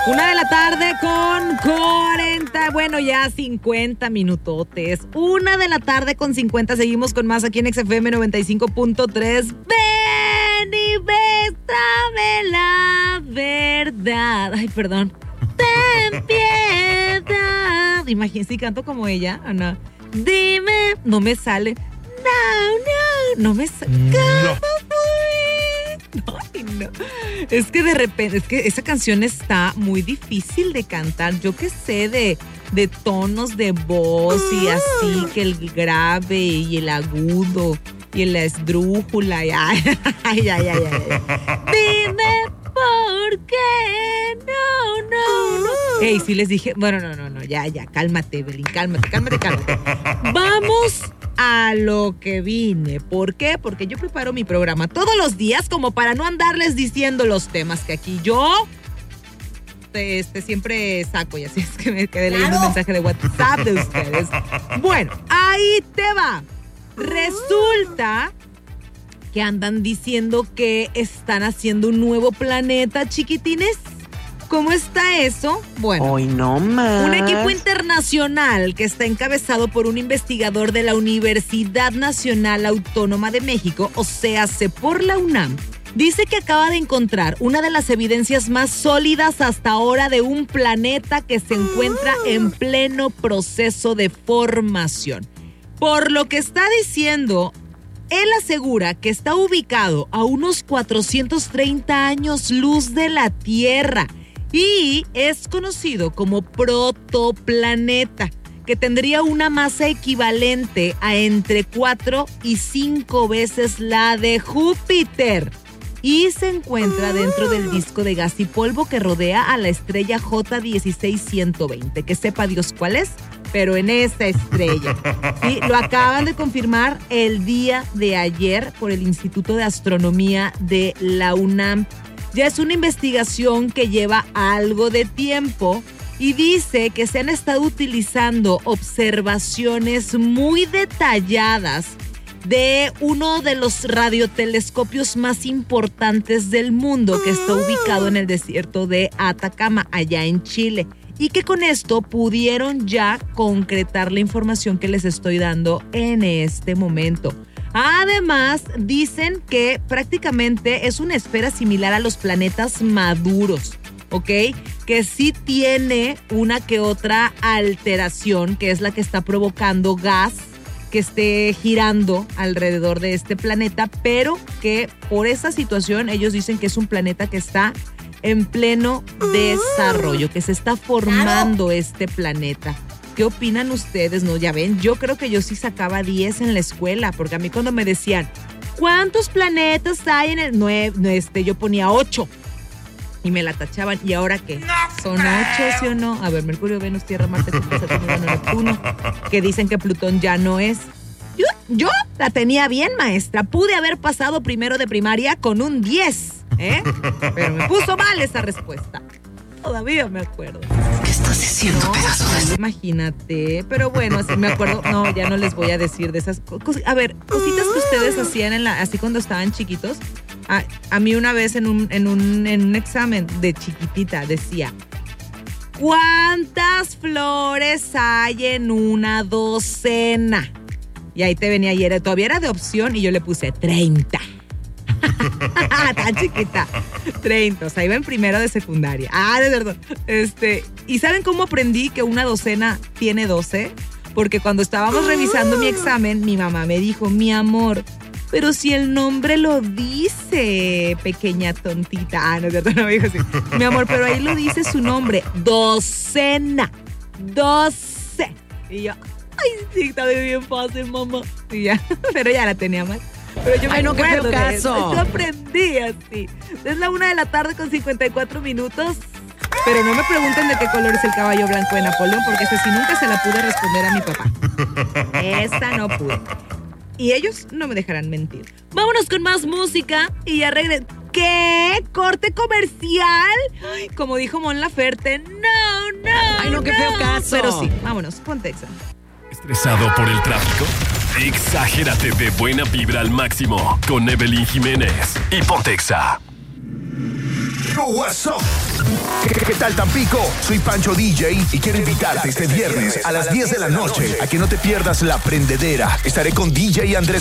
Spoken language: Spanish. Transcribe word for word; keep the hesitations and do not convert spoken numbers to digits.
Una de la tarde con cuarenta, bueno, ya cincuenta minutotes. Una de la tarde con cincuenta, seguimos con más aquí en X F M noventa y cinco punto tres. Ven y béstrame la verdad. Ay, perdón. Ten piedad. Imagínense, si canto como ella, ¿o no? Dime, no me sale. No, no, no me sale. No. Ay, no. Es que de repente, es que esa canción está muy difícil de cantar. Yo qué sé de, de tonos de voz y así, que el grave y el agudo y la esdrújula. Y ay, ay, ay, ay, ay. Dime por qué. No, no, no. Ey, sí les dije, bueno, no, no, no, ya, ya, cálmate, Belín, cálmate, cálmate, cálmate. Vamos a lo que vine. ¿Por qué? Porque yo preparo mi programa todos los días como para no andarles diciendo los temas que aquí yo este, siempre saco, y así es que me quedé leyendo un mensaje de WhatsApp de ustedes. Bueno, ahí te va. Resulta que andan diciendo que están haciendo un nuevo planeta, chiquitines. ¿Cómo está eso? Bueno, hoy no más. Un equipo internacional que está encabezado por un investigador de la Universidad Nacional Autónoma de México, o sea, por la UNAM, dice que acaba de encontrar una de las evidencias más sólidas hasta ahora de un planeta que se encuentra en pleno proceso de formación. Por lo que está diciendo, él asegura que está ubicado a unos cuatrocientos treinta años luz de la Tierra y es conocido como protoplaneta, que tendría una masa equivalente a entre cuatro y cinco veces la de Júpiter. Y se encuentra dentro del disco de gas y polvo que rodea a la estrella J dieciséis ciento veinte. Que sepa Dios cuál es, pero en esa estrella. Sí, lo acaban de confirmar el día de ayer por el Instituto de Astronomía de la UNAM. Ya es una investigación que lleva algo de tiempo y dice que se han estado utilizando observaciones muy detalladas de uno de los radiotelescopios más importantes del mundo, que está ubicado en el desierto de Atacama, allá en Chile, y que con esto pudieron ya concretar la información que les estoy dando en este momento. Además, dicen que prácticamente es una esfera similar a los planetas maduros, ¿ok? Que sí tiene una que otra alteración, que es la que está provocando gas que esté girando alrededor de este planeta, pero que por esa situación ellos dicen que es un planeta que está en pleno desarrollo, que se está formando este planeta. ¿Qué opinan ustedes? No, ya ven, yo creo que yo sí sacaba diez en la escuela, porque a mí cuando me decían, ¿cuántos planetas hay en el nueve? Este, yo ponía ocho y me la tachaban. ¿Y ahora qué? ¿Son ocho, sí o no? A ver, Mercurio, Venus, Tierra, Marte, Júpiter, Saturno, Urano, Neptuno, que dicen que Plutón ya no es. Yo, yo la tenía bien, maestra. Pude haber pasado primero de primaria con un diez, ¿eh? Pero me puso mal esa respuesta. Todavía me acuerdo. ¿Qué estás diciendo, No, pedazo de...? Imagínate, pero bueno, así me acuerdo. No, ya no les voy a decir de esas cosas. A ver, cositas que ustedes hacían en la, así cuando estaban chiquitos. A, a mí una vez en un, en, un, en un examen de chiquitita decía, ¿cuántas flores hay en una docena? Y ahí te venía, y era, todavía era de opción, y yo le puse treinta. Tan chiquita. treinta, o sea, iba en primero de secundaria. Ah, de verdad. Este, ¿y saben cómo aprendí que una docena tiene doce? Porque cuando estábamos revisando mi examen, mi mamá me dijo, mi amor, pero si el nombre lo dice, pequeña tontita. Ah, no es cierto, no me dijo así. Mi amor, pero ahí lo dice su nombre. Docena. Doce. Y yo, ay, sí, está bien fácil, mamá. Y ya, pero ya la tenía mal. Pero yo me Ay, no, qué feo acuerdo de caso. eso. Yo aprendí así. Es la una de la tarde con cincuenta y cuatro minutos. Pero no me pregunten de qué color es el caballo blanco de Napoleón, porque ese sí nunca se la pude responder a mi papá. Esa no pude. Y ellos no me dejarán mentir. Vámonos con más música y ya regreso. ¿Qué? ¿Corte comercial? Ay, como dijo Mon Laferte. No, no. Ay, no, qué feo caso. Pero sí, vámonos, ponte Exa. ¿Estresado por el tráfico? Exagérate de buena vibra al máximo con Evelyn Jiménez y Ponte Exa. Yo, what's up? ¿Qué, qué tal, Tampico? Soy Pancho D J y quiero invitarte este viernes a las diez de la noche a que no te pierdas La Prendedera. Estaré con D J Andrés